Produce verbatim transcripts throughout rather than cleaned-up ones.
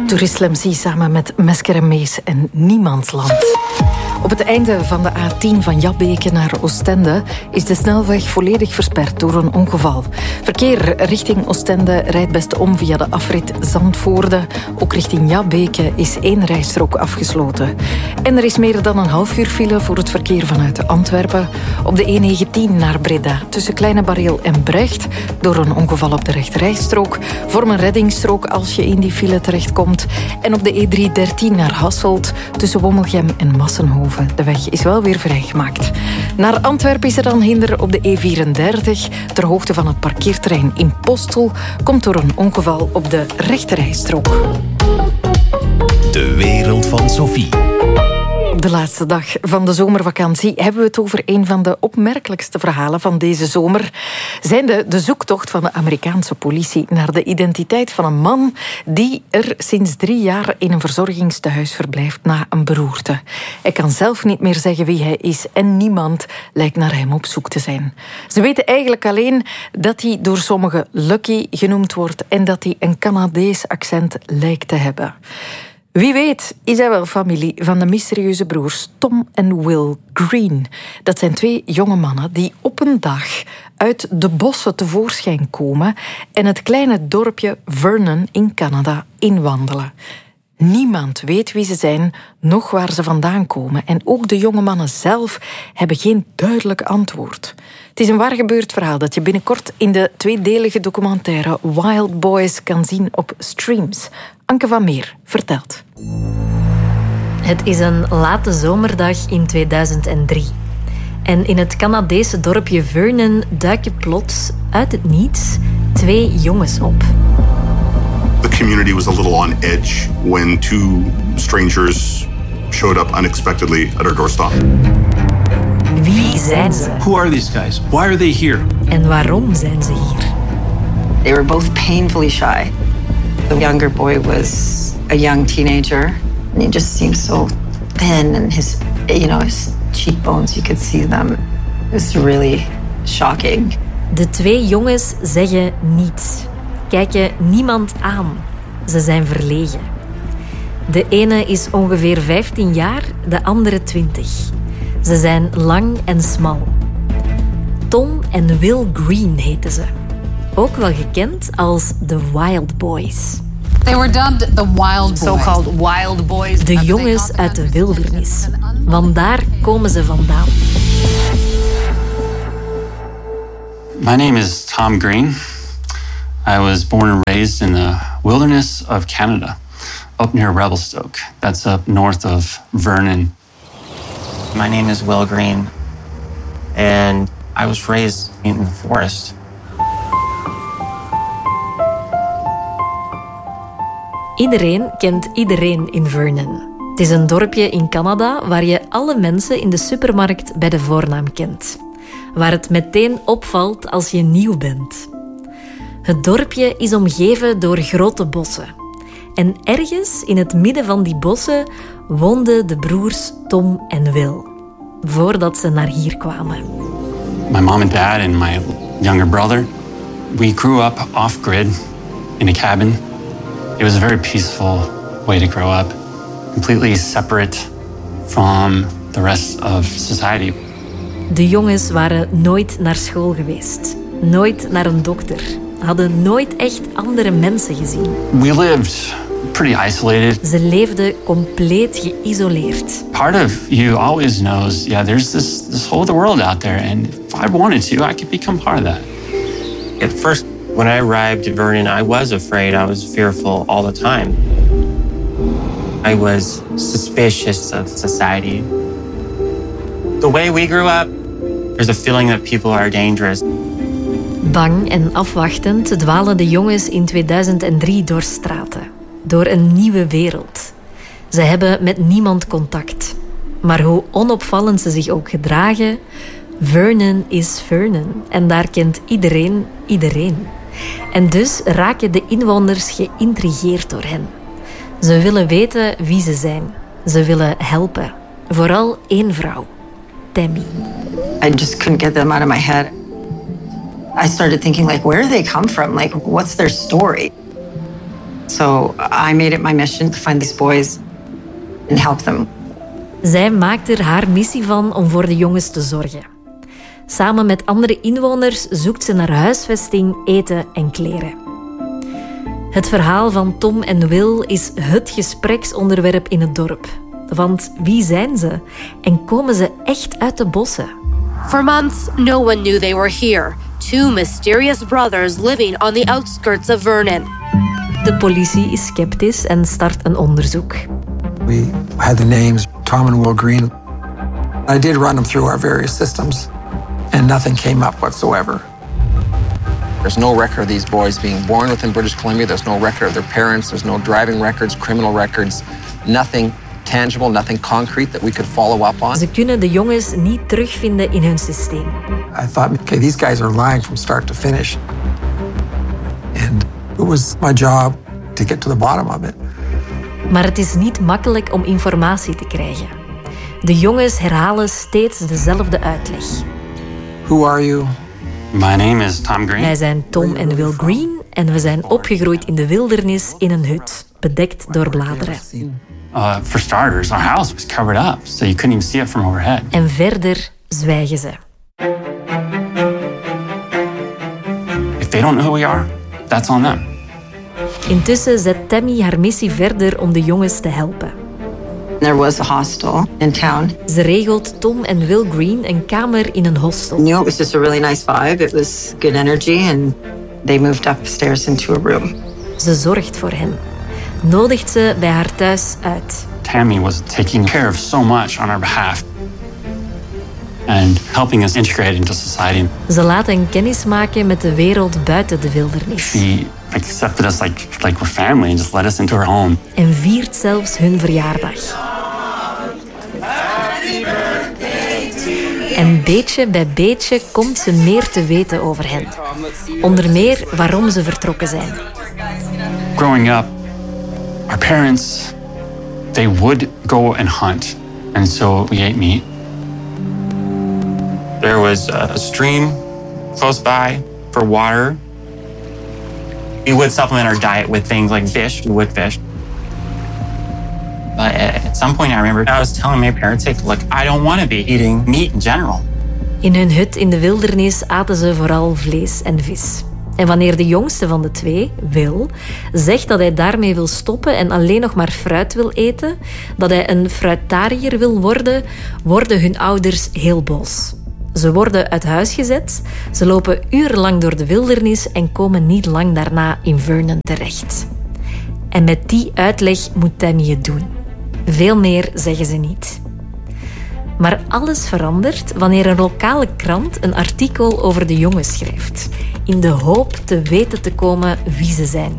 Tourist Slam C samen met Mesker en Mees en Niemandsland. Op het einde van de A tien van Jabbeke naar Oostende is de snelweg volledig versperd door een ongeval. Verkeer richting Oostende rijdt best om via de afrit Zandvoorde. Ook richting Jabbeke is één rijstrook afgesloten. En er is meer dan een half uur file voor het verkeer vanuit Antwerpen. Op de E negentien naar Breda tussen Kleine Bareel en Brecht. Door een ongeval op de rechterrijstrook. Vorm een reddingsstrook als je in die file terechtkomt. En op de E driehonderddertien naar Hasselt tussen Wommelgem en Massenhoven. De weg is wel weer vrijgemaakt. Naar Antwerpen is er dan hinder op de E vierendertig. Ter hoogte van het parkeerterrein in Postel komt door een ongeval op de rechterrijstrook. De wereld van Sophie. Op de laatste dag van de zomervakantie hebben we het over een van de opmerkelijkste verhalen van deze zomer. Zijnde de zoektocht van de Amerikaanse politie naar de identiteit van een man die er sinds drie jaar in een verzorgingstehuis verblijft na een beroerte. Hij kan zelf niet meer zeggen wie hij is en niemand lijkt naar hem op zoek te zijn. Ze weten eigenlijk alleen dat hij door sommigen Lucky genoemd wordt en dat hij een Canadees accent lijkt te hebben. Wie weet is hij wel familie van de mysterieuze broers Tom en Will Green. Dat zijn twee jonge mannen die op een dag uit de bossen tevoorschijn komen en het kleine dorpje Vernon in Canada inwandelen. Niemand weet wie ze zijn, noch waar ze vandaan komen. En ook de jonge mannen zelf hebben geen duidelijk antwoord. Het is een waargebeurd verhaal dat je binnenkort in de tweedelige documentaire Wild Boys kan zien op Streams. Anke van Meer vertelt. Het is een late zomerdag in tweeduizend drie. En in het Canadese dorpje Vernon duiken plots uit het niets twee jongens op. The community was a little on edge when two strangers showed up unexpectedly at our doorstep. Wie zijn ze? Who are these guys? Why are they here? En waarom zijn ze hier? They were both painfully shy. The younger boy was a young teenager, and he just seemed so thin, and his, you know, his cheekbones, you could see them. It was really shocking. De twee jongens zeggen niets. Kijken niemand aan. Ze zijn verlegen. De ene is ongeveer vijftien jaar, de andere twintig. Ze zijn lang en smal. Tom en Will Green heten ze. Ook wel gekend als de Wild Boys. They were dubbed the Wild Boys. So-called Wild Boys. De jongens uit de wildernis. Want daar komen ze vandaan. My name is Tom Green. I was born and raised in the wilderness of Canada, up near Revelstoke. That's up north of Vernon. My name is Will Green, and I was raised in the forest. Iedereen kent iedereen in Vernon. Het is een dorpje in Canada waar je alle mensen in de supermarkt bij de voornaam kent. Waar het meteen opvalt als je nieuw bent. Het dorpje is omgeven door grote bossen. En ergens in het midden van die bossen woonden de broers Tom en Will. Voordat ze naar hier kwamen. My mom and dad and my younger brother, we grew up off-grid in a cabin. It was a very peaceful way to grow up. Completely separate from the rest of society. De jongens waren nooit naar school geweest. Nooit naar een dokter. Hadden nooit echt andere mensen gezien. We lived pretty isolated. Ze leefden compleet geïsoleerd. Part of you always knows, yeah, there's this, this whole other world out there. And if I wanted to, I could become part of that. At first, when I arrived at Vernon, I was afraid. I was fearful all the time. I was suspicious of society. The way we grew up, there's a feeling that people are dangerous. Bang en afwachtend dwalen de jongens in tweeduizend drie door straten. Door een nieuwe wereld. Ze hebben met niemand contact. Maar hoe onopvallend ze zich ook gedragen, Vernon is Vernon. En daar kent iedereen iedereen. En dus raken de inwoners geïntrigeerd door hen. Ze willen weten wie ze zijn. Ze willen helpen. Vooral één vrouw, Tammy. I just couldn't get them out of my head. I started thinking, like, where do they come from? Like, what's their story? So I made it my mission to find these boys and help them. Zij maakt er haar missie van om voor de jongens te zorgen. Samen met andere inwoners zoekt ze naar huisvesting, eten en kleren. Het verhaal van Tom en Will is het gespreksonderwerp in het dorp. Want wie zijn ze? En komen ze echt uit de bossen? For months, no one knew they were here. Two mysterious brothers living on the outskirts of Vernon. De politie is sceptisch en start een onderzoek. We had the names Tom and Will Green. I did run them through our various systems, and nothing came up whatsoever. There's no record of these boys being born within British Columbia. There's no record of their parents. There's no driving records, criminal records. Nothing tangible, nothing concrete that we could follow up on. Ze kunnen de jongens niet terugvinden in hun systeem. I thought, okay, these guys are lying from start to finish. And it was my job to get to the bottom of it. Maar het is niet makkelijk om informatie te krijgen. De jongens herhalen steeds dezelfde uitleg. Who are you? My name is Tom Green. Wij zijn Tom en Will Green en we zijn opgegroeid in de wildernis in een hut, bedekt door bladeren. Uh, for starters, our house was covered up, so you couldn't even see it from overhead. En verder zwijgen ze. If they don't know who we are, that's on them. Intussen zet Tammy haar missie verder om de jongens te helpen. There was a hostel in town. Ze regelt Tom en Will Green een kamer in een hostel. You know, it was just a really nice vibe. It was good energy and they moved upstairs into a room. Ze zorgt voor hen. Nodigt ze bij haar thuis uit. Tammy was taking care of so much on our behalf and helping us integrate into society. Ze laat hen kennis maken met de wereld buiten de wildernis. She accepted us like, like we're family and just let us into her home. En viert zelfs hun verjaardag. En beetje bij beetje komt ze meer te weten over hen. Onder meer waarom ze vertrokken zijn. Growing up, our parents, they would go and hunt. And so we ate meat. There was a stream close by for water. We would supplement our diet with things like fish. We would fish. But at some point I remember I was telling my parents, like, look, I don't want to be eating meat in general. In hun hut in de wildernis aten ze vooral vlees en vis. En wanneer de jongste van de twee, Will, zegt dat hij daarmee wil stoppen en alleen nog maar fruit wil eten, dat hij een fruitariër wil worden, worden hun ouders heel boos. Ze worden uit huis gezet, ze lopen urenlang door de wildernis en komen niet lang daarna in Vernon terecht. En met die uitleg moet Tammy het doen. Veel meer zeggen ze niet. Maar alles verandert wanneer een lokale krant een artikel over de jongens schrijft, in de hoop te weten te komen wie ze zijn.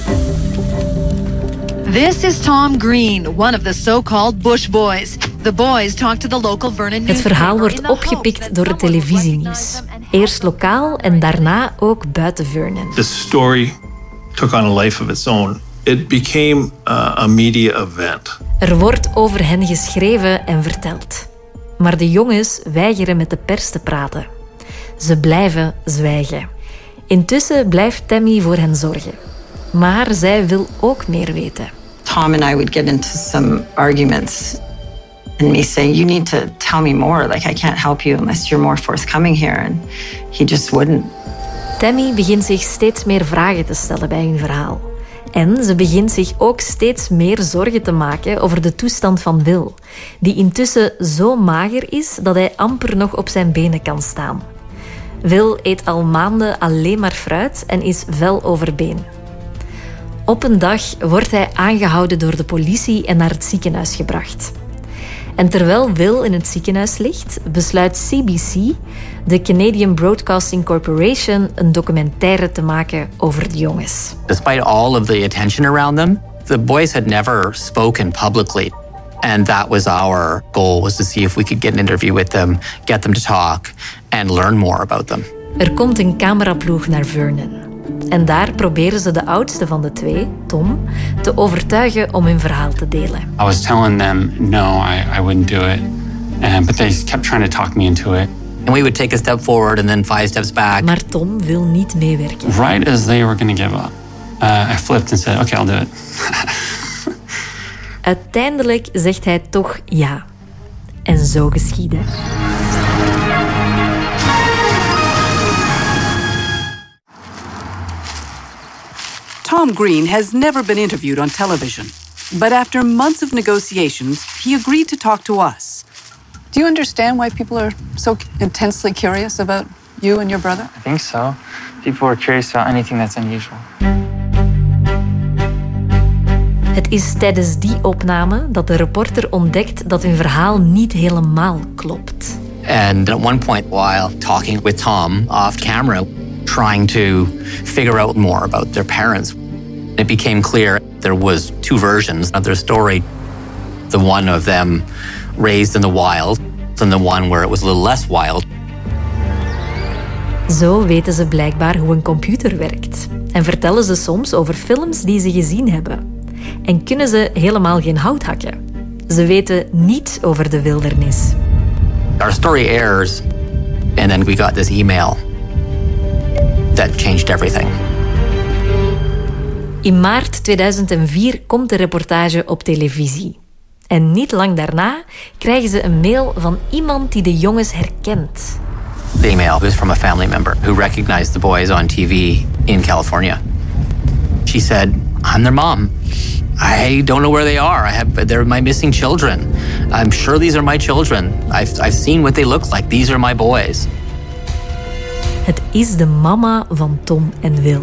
This is Tom Green, one of the so-called Bush Boys. The boys talk to the local Vernon. Het verhaal wordt opgepikt door het televisienieuws. Eerst lokaal en daarna ook buiten Vernon. The story took on a life of its own. It became uh, a media event. Er wordt over hen geschreven en verteld. Maar de jongens weigeren met de pers te praten. Ze blijven zwijgen. Intussen blijft Tammy voor hen zorgen. Maar zij wil ook meer weten. Tom and I would get into some arguments. And me saying, you need to tell me more. Like, I can't help you unless you're more forthcoming here. And he just wouldn't. Tammy begint zich steeds meer vragen te stellen bij hun verhaal. En ze begint zich ook steeds meer zorgen te maken over de toestand van Will, die intussen zo mager is dat hij amper nog op zijn benen kan staan. Will eet al maanden alleen maar fruit en is vel over been. Op een dag wordt hij aangehouden door de politie en naar het ziekenhuis gebracht. En terwijl Will in het ziekenhuis ligt, besluit C B C, de Canadian Broadcasting Corporation, een documentaire te maken over de jongens. Despite all of the attention around them, the boys had never spoken publicly. And that was our goal, was to see if we could get an interview with them, get them to talk and learn more about them. Er komt een cameraploeg naar Vernon. En daar proberen ze de oudste van de twee, Tom, te overtuigen om hun verhaal te delen. I was telling them, no, I, I wouldn't do it. And, but they kept trying to talk me into it. And we would take a step forward and then five steps back. Maar Tom wil niet meewerken. Right as they were going to give up, Uh, I flipped and said, okay, I'll do it. Uiteindelijk zegt hij toch ja. En zo geschiedde. Tom Green has never been interviewed on television. But after months of negotiations, he agreed to talk to us. Do you understand why people are so intensely curious about you and your brother? I think so. People are curious about anything that's unusual. Het is tijdens die opname dat de reporter ontdekt dat hun verhaal niet helemaal klopt. And at one point, while talking with Tom off camera, trying to figure out more about their parents, it became clear there was two versions of their story. The one of them raised in the wild, and the one where it was a little less wild. Zo weten ze blijkbaar hoe een computer werkt. En vertellen ze soms over films die ze gezien hebben. En kunnen ze helemaal geen hout hakken. Ze weten niets over de wildernis. Our story airs, and then we got this email that changed everything. In maart tweeduizend vier komt de reportage op televisie. En niet lang daarna krijgen ze een mail van iemand die de jongens herkent. The email was from a family member who recognized the boys on T V in California. She said, I'm their mom. I don't know where they are. I have, they're my missing children. I'm sure these are my children. I've, I've seen what they look like. These are my boys. Het is de mama van Tom en Will.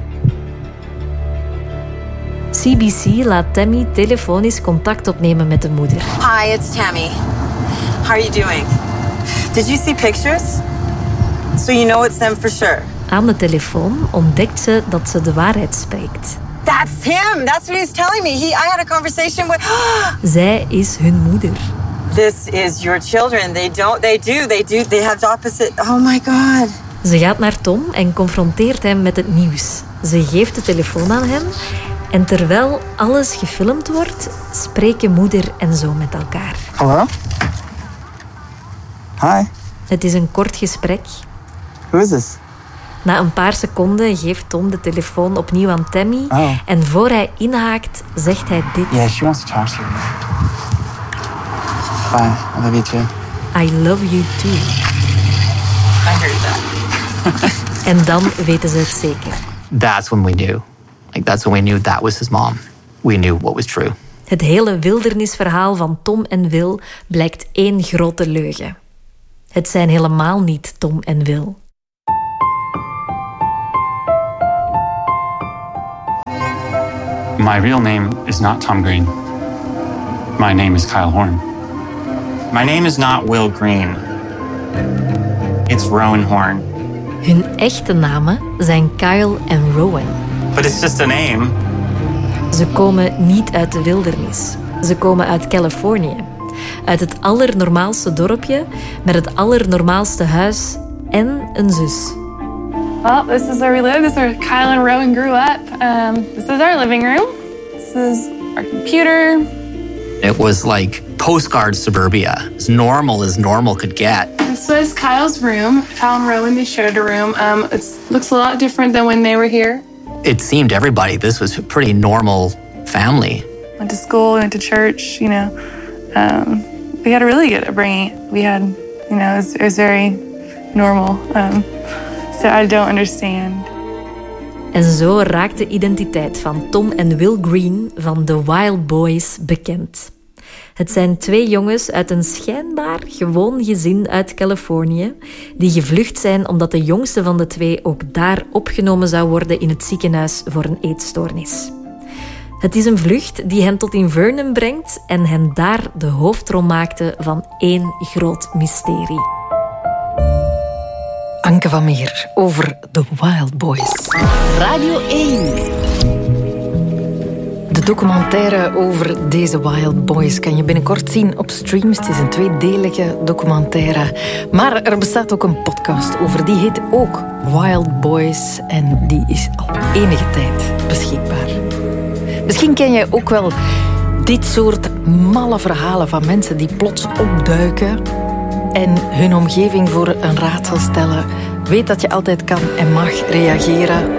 C B C laat Tammy telefonisch contact opnemen met de moeder. Hi, it's Tammy. How are you doing? Did you see pictures? So you know it's them for sure. Aan de telefoon ontdekt ze dat ze de waarheid spreekt. That's him. That's what he's telling me. He, I had a conversation with... Zij is hun moeder. This is your children. They don't... They do. They do. They have the opposite... Oh my God. Ze gaat naar Tom en confronteert hem met het nieuws. Ze geeft de telefoon aan hem. En terwijl alles gefilmd wordt, spreken moeder en zoon met elkaar. Hallo? Hi. Het is een kort gesprek. Who is this? Na een paar seconden geeft Tom de telefoon opnieuw aan Tammy. Oh. En voor hij inhaakt, zegt hij dit. Yeah, she wants to talk to you. Bye. I love you too. I love you too. I heard that. En dan weten ze het zeker. That's when we knew. Like, that's when we knew that was his mom. We knew what was true. Het hele wildernisverhaal van Tom en Will blijkt één grote leugen. Het zijn helemaal niet Tom en Will. My real name is not Tom Green. My name is Kyle Horn. My name is not Will Green. It's Rowan Horn. Hun echte namen zijn Kyle en Rowan. But it's just a name. Ze komen niet uit de wildernis. Ze komen uit Californië. Uit het allernormaalste dorpje met het allernormaalste huis en een zus. Well, this is where we live. This is where Kyle and Rowan grew up. Um, this is our living room. This is our computer. It was like postcard suburbia, as normal as normal could get. This was Kyle's room. Kyle and Rowan, they shared a room. Um, it looks a lot different than when they were here. It seemed to everybody this was a pretty normal family. Went to school, went to church, you know. Um, we had a really good upbringing. We had, you know, it was, it was very normal. Um, so I don't understand. En zo raakt de identiteit van Tom en Will Green van The Wild Boys bekend. Het zijn twee jongens uit een schijnbaar gewoon gezin uit Californië die gevlucht zijn omdat de jongste van de twee ook daar opgenomen zou worden in het ziekenhuis voor een eetstoornis. Het is een vlucht die hen tot in Vernon brengt en hen daar de hoofdrol maakte van één groot mysterie. Anke van Meer over The Wild Boys. Radio één. De documentaire over deze Wild Boys kan je binnenkort zien op streams. Het is een tweedelige documentaire. Maar er bestaat ook een podcast over. Die heet ook Wild Boys. En die is al enige tijd beschikbaar. Misschien ken jij ook wel dit soort malle verhalen van mensen die plots opduiken en hun omgeving voor een raadsel stellen. Weet dat je altijd kan en mag reageren